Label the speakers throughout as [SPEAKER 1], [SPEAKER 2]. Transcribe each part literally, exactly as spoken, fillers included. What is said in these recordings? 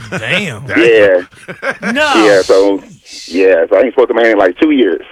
[SPEAKER 1] Damn.
[SPEAKER 2] Yeah.
[SPEAKER 3] No.
[SPEAKER 2] Yeah, so, yeah, so I ain't supposed to man in like two years.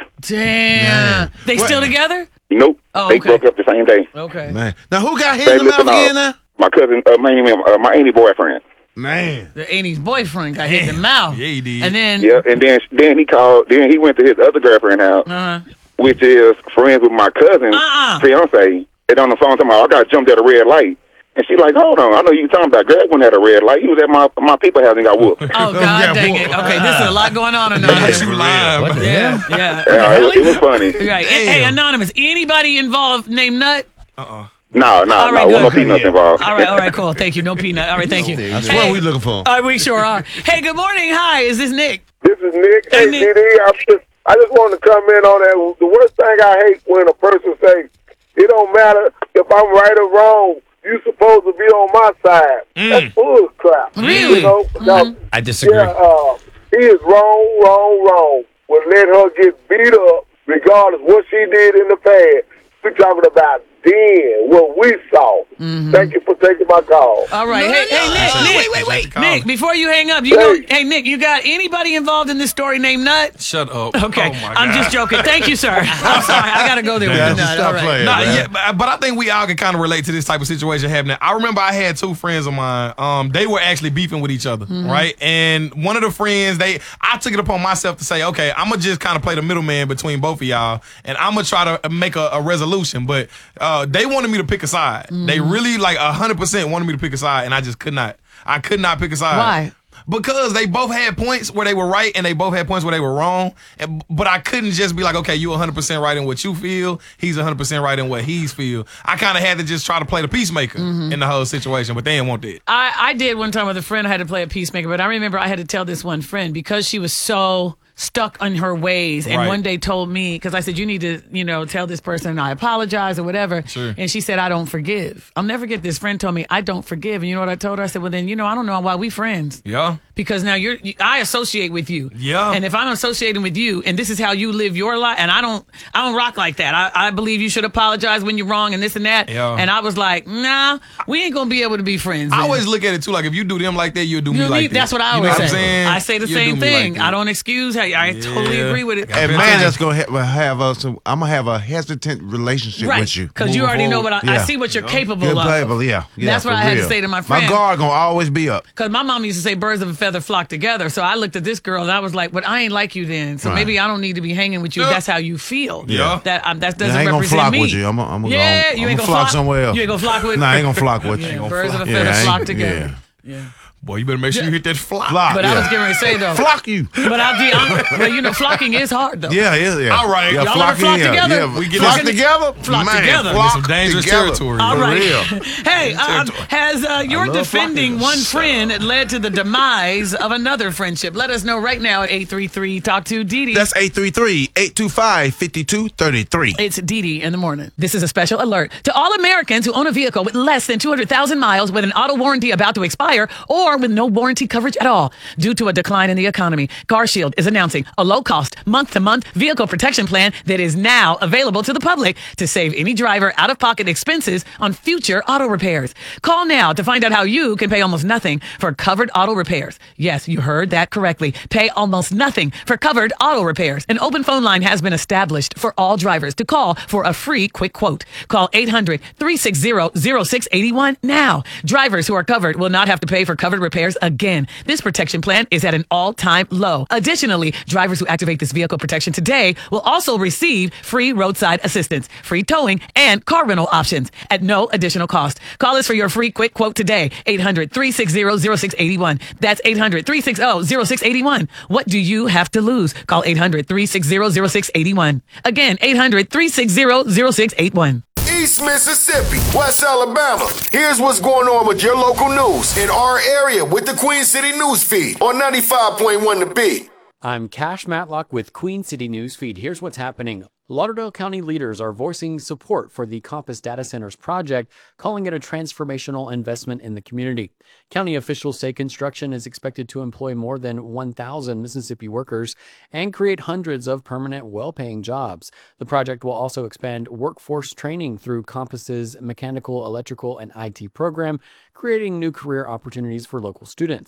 [SPEAKER 3] Damn. They
[SPEAKER 4] What?
[SPEAKER 3] still together?
[SPEAKER 2] Nope.
[SPEAKER 3] Oh,
[SPEAKER 2] they
[SPEAKER 3] okay.
[SPEAKER 2] broke up the same day.
[SPEAKER 3] Okay.
[SPEAKER 4] Man. Now, who got hit
[SPEAKER 2] They
[SPEAKER 4] in the mouth
[SPEAKER 2] listen
[SPEAKER 4] again
[SPEAKER 2] off.
[SPEAKER 4] now?
[SPEAKER 2] My cousin, uh, my, uh, my auntie boyfriend.
[SPEAKER 4] Man.
[SPEAKER 3] The Annie's boyfriend got hit in the mouth.
[SPEAKER 1] Yeah, he did.
[SPEAKER 3] And then,
[SPEAKER 2] Yeah, and then then he called, then he went to his other girlfriend house,
[SPEAKER 3] uh-huh.
[SPEAKER 2] which is friends with my cousin's
[SPEAKER 3] Uh-uh.
[SPEAKER 2] fiance. And on the phone, talking about, I got jumped at a red light. And she like, hold on, I know you talking about Greg went at a red light. He was at my my people house and got whooped.
[SPEAKER 3] Oh,
[SPEAKER 4] Yeah,
[SPEAKER 3] God dang
[SPEAKER 4] boy.
[SPEAKER 3] it. Okay, this is a lot going on, Anonymous.
[SPEAKER 1] You lying,
[SPEAKER 5] What
[SPEAKER 1] bro.
[SPEAKER 5] the
[SPEAKER 3] Yeah,
[SPEAKER 5] hell?
[SPEAKER 3] yeah.
[SPEAKER 2] Yeah, it, it was funny.
[SPEAKER 3] Right. Hey, hey, Anonymous, anybody involved named Nut?
[SPEAKER 1] Uh-uh.
[SPEAKER 2] No, no,
[SPEAKER 3] All right,
[SPEAKER 2] no,
[SPEAKER 3] good.
[SPEAKER 2] no peanuts involved.
[SPEAKER 3] All right, all right, cool. Thank you. No peanut. All right, thank you.
[SPEAKER 4] That's what we looking for.
[SPEAKER 3] Uh, we sure are. Hey, good morning. Hi, is this Nick?
[SPEAKER 6] This is Nick.
[SPEAKER 3] Hey,
[SPEAKER 6] Hey,
[SPEAKER 3] Nick.
[SPEAKER 6] D D, I just, I just wanted to come in on that. The worst thing I hate when a person say, it don't matter if I'm right or wrong. You supposed to be on my side. That's bull crap.
[SPEAKER 3] Really?
[SPEAKER 6] You know? Now,
[SPEAKER 5] I disagree.
[SPEAKER 6] yeah, uh, he is wrong, wrong, wrong. Would let her get beat up regardless what she did in the past. We're talking about then, what we saw. Thank you for taking my call.
[SPEAKER 3] All right. Hey, hey, Nick,
[SPEAKER 1] Uh,
[SPEAKER 3] Nick.
[SPEAKER 1] wait, wait, wait.
[SPEAKER 3] Nick, before you hang up, you know,
[SPEAKER 6] Hey.
[SPEAKER 3] hey, Nick, you got anybody involved in this story named Nut?
[SPEAKER 1] Shut up.
[SPEAKER 3] Okay,
[SPEAKER 1] Oh, my
[SPEAKER 3] I'm
[SPEAKER 1] God.
[SPEAKER 3] just joking. Thank you, sir. I'm sorry. I got to go there
[SPEAKER 4] Yeah,
[SPEAKER 3] with the
[SPEAKER 4] just
[SPEAKER 3] Nut.
[SPEAKER 4] stop
[SPEAKER 3] All right.
[SPEAKER 4] playing.
[SPEAKER 1] Nah,
[SPEAKER 4] man.
[SPEAKER 1] yeah, but, but I think we all can kind of relate to this type of situation happening. I remember I had two friends of mine. Um, they were actually beefing with each other,
[SPEAKER 3] Mm-hmm.
[SPEAKER 1] right? And one of the friends, they, I took it upon myself to say, okay, I'm gonna just kind of play the middleman between both of y'all, and I'm gonna try to make a, a resolution. But uh, they wanted me to pick a side. They really like a hundred percent wanted me to pick a side, and I just could not. I could not pick a side.
[SPEAKER 3] Why?
[SPEAKER 1] Because they both had points where they were right and they both had points where they were wrong. And, but I couldn't just be like, okay, you one hundred percent right in what you feel. He's one hundred percent right in what he's feel. I kind of had to just try to play the peacemaker in the whole situation, but they didn't want that.
[SPEAKER 3] I, I did one time with a friend. I had to play a peacemaker, but I remember I had to tell this one friend because she was so stuck on her ways, and
[SPEAKER 1] Right.
[SPEAKER 3] one day told me, because I said, you need to, you know, tell this person I apologize or whatever.
[SPEAKER 1] Sure.
[SPEAKER 3] And she said, I don't forgive. I'll never forget this friend told me, I don't forgive. And you know what I told her? I said, well, then, you know, I don't know why we friends.
[SPEAKER 1] Yeah.
[SPEAKER 3] Because now you're, you, I associate with you.
[SPEAKER 1] Yeah.
[SPEAKER 3] And if I'm associating with you, and this is how you live your life, and I don't, I don't rock like that. I, I believe you should apologize when you're wrong, and this and that.
[SPEAKER 1] Yeah.
[SPEAKER 3] And I was like, nah, we ain't gonna be able to be friends.
[SPEAKER 1] I
[SPEAKER 3] then.
[SPEAKER 1] always look at it too, like if you do them like that, you'll do
[SPEAKER 3] You
[SPEAKER 1] me
[SPEAKER 3] know,
[SPEAKER 1] like
[SPEAKER 3] me-
[SPEAKER 1] that.
[SPEAKER 3] that's what I
[SPEAKER 1] You know
[SPEAKER 3] always
[SPEAKER 1] what I'm
[SPEAKER 3] say.
[SPEAKER 1] saying?
[SPEAKER 3] I say the
[SPEAKER 1] You'll
[SPEAKER 3] same
[SPEAKER 1] do me like
[SPEAKER 3] thing.
[SPEAKER 1] that.
[SPEAKER 3] I don't excuse. I, I totally
[SPEAKER 1] Yeah.
[SPEAKER 3] agree with it.
[SPEAKER 1] I
[SPEAKER 4] And
[SPEAKER 1] feel
[SPEAKER 4] man,
[SPEAKER 1] you.
[SPEAKER 4] that's gonna ha- have us. I'm gonna have a hesitant relationship
[SPEAKER 3] Right,
[SPEAKER 4] with you.
[SPEAKER 3] because you
[SPEAKER 4] moving
[SPEAKER 3] already know
[SPEAKER 4] forward.
[SPEAKER 3] what I, I
[SPEAKER 4] Yeah.
[SPEAKER 3] see what you're capable
[SPEAKER 4] Good
[SPEAKER 3] of.
[SPEAKER 4] playable, yeah, yeah.
[SPEAKER 3] That's what
[SPEAKER 4] for
[SPEAKER 3] I had to
[SPEAKER 4] real.
[SPEAKER 3] say to my friend.
[SPEAKER 4] My guard gonna always be up.
[SPEAKER 3] Because my mom used to say birds of a feather flock together. So I looked at this girl and I was like, but I ain't like you then. So
[SPEAKER 4] Right.
[SPEAKER 3] maybe I don't need to be hanging with you. if
[SPEAKER 1] Yeah.
[SPEAKER 3] That's how you feel.
[SPEAKER 1] Yeah.
[SPEAKER 3] That um, that
[SPEAKER 4] Yeah,
[SPEAKER 3] doesn't
[SPEAKER 4] I ain't gonna
[SPEAKER 3] represent
[SPEAKER 4] flock
[SPEAKER 3] me.
[SPEAKER 4] with you. I'm gonna, I'm gonna,
[SPEAKER 3] yeah,
[SPEAKER 4] I'm
[SPEAKER 3] you ain't
[SPEAKER 4] gonna
[SPEAKER 3] gonna
[SPEAKER 4] flock somewhere else.
[SPEAKER 3] You ain't gonna flock with.
[SPEAKER 4] Nah, I ain't gonna flock with
[SPEAKER 3] Yeah,
[SPEAKER 4] you.
[SPEAKER 3] birds of a
[SPEAKER 4] Yeah,
[SPEAKER 3] feather
[SPEAKER 4] I ain't-
[SPEAKER 3] flock together.
[SPEAKER 4] yeah.
[SPEAKER 3] Yeah.
[SPEAKER 1] Boy, you better make sure you hit that flock.
[SPEAKER 4] Flock.
[SPEAKER 3] But
[SPEAKER 4] yeah.
[SPEAKER 3] I was getting ready to say though.
[SPEAKER 4] Flock you.
[SPEAKER 3] But I'll be honest. But you know, flocking is hard though.
[SPEAKER 4] Yeah, yeah, yeah.
[SPEAKER 1] All right.
[SPEAKER 4] Yeah,
[SPEAKER 3] Y'all ever
[SPEAKER 4] flocking,
[SPEAKER 3] flock
[SPEAKER 4] yeah,
[SPEAKER 3] together?
[SPEAKER 4] Yeah,
[SPEAKER 1] We get
[SPEAKER 4] flock
[SPEAKER 1] this-
[SPEAKER 4] together.
[SPEAKER 3] Flock
[SPEAKER 4] Man,
[SPEAKER 3] together.
[SPEAKER 4] Flock
[SPEAKER 1] Some dangerous
[SPEAKER 4] together.
[SPEAKER 1] territory.
[SPEAKER 3] All
[SPEAKER 4] For
[SPEAKER 3] right.
[SPEAKER 4] real.
[SPEAKER 3] Hey, um, has uh, your
[SPEAKER 4] love
[SPEAKER 3] defending
[SPEAKER 4] flocking.
[SPEAKER 3] one friend led to the demise of another friendship? Let us know right now at eight three three talk to Dee Dee.
[SPEAKER 4] That's eight three three, eight two five, five two three three.
[SPEAKER 3] It's Dee Dee in the morning. This is a special alert to all Americans who own a vehicle with less than two hundred thousand miles with an auto warranty about to expire or with no warranty coverage at all. Due to a decline in the economy, CarShield is announcing a low-cost, month-to-month vehicle protection plan that is now available to the public to save any driver out-of-pocket expenses on future auto repairs. Call now to find out how you can pay almost nothing for covered auto repairs. Yes, you heard that correctly. Pay almost nothing for covered auto repairs. An open phone line has been established for all drivers to call for a free quick quote. Call eight hundred, three six zero, zero six eight one now. Drivers who are covered will not have to pay for covered repairs again. This protection plan is at an all-time low. Additionally, drivers who activate this vehicle protection today will also receive free roadside assistance, free towing, and car rental options at no additional cost. Call us for your free quick quote today. eight hundred, three six zero, zero six eight one. That's eight hundred, three six zero, zero six eight one. What do you have to lose? Call eight hundred, three six zero, zero six eight one. Again, eight hundred, three six zero, zero six eight one.
[SPEAKER 7] East Mississippi, West Alabama. Here's what's going on with your local news in our area with the Queen City News Feed on ninety-five point one The Beat.
[SPEAKER 8] I'm Cash Matlock with Queen City News Feed. Here's what's happening. Lauderdale County leaders are voicing support for the Compass Data Centers project, calling it a transformational investment in the community. County officials say construction is expected to employ more than one thousand Mississippi workers and create hundreds of permanent, well-paying jobs. The project will also expand workforce training through Compass's mechanical, electrical, and I T program, creating new career opportunities for local students.